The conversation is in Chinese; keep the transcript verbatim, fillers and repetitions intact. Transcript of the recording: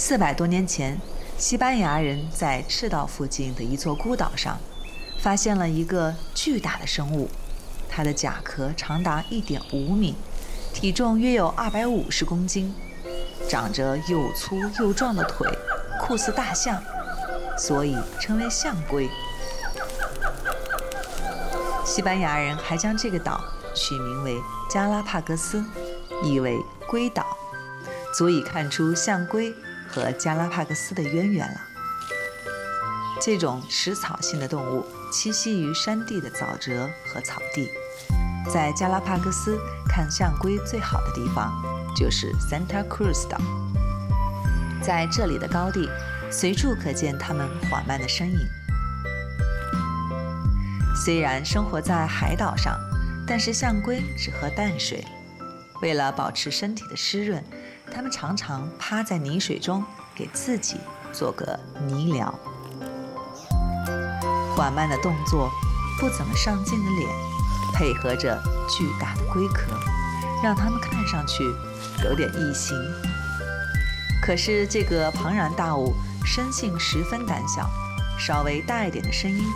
四百多年前，西班牙人在赤道附近的一座孤岛上，发现了一个巨大的生物，它的甲壳长达 一点五米，体重约有二百五十公斤，长着又粗又壮的腿，酷似大象，所以称为象龟。西班牙人还将这个岛取名为加拉帕戈斯，意为龟岛，足以看出象龟和加拉帕戈斯的渊源了。这种食草性的动物栖息于山地的沼泽和草地，在加拉帕戈斯看象龟最好的地方就是 Santa Cruz 岛，在这里的高地随处可见它们缓慢的身影。虽然生活在海岛上，但是象龟只喝淡水，为了保持身体的湿润，它们常常趴在泥水中给自己做个泥疗。缓慢的动作，不怎么上镜的脸，配合着巨大的龟壳，让它们看上去有点异形。可是这个庞然大物生性十分胆小，稍微大一点的声音